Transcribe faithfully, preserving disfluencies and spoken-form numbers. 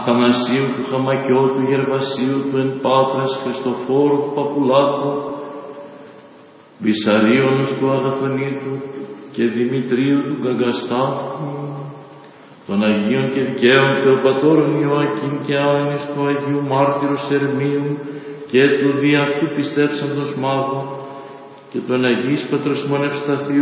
Αθανασίου του Χαμακιώτου, Γερβασίου του Εν Πάτρας, Χριστοφόρου του Παπουλάκου, Βυσαρίωνος του Αγαθονίτου και Δημητρίου του Γκαγκαστάθου, των Αγίων και Δικαίων Θεοπατώρων Ιωακήμ και Άννης, του Αγίου Μάρτυρου Σερμίου και του δι' αυτού πιστεύσαντος Μάγου και των Αγίης Πατροσμών Ευσταθείου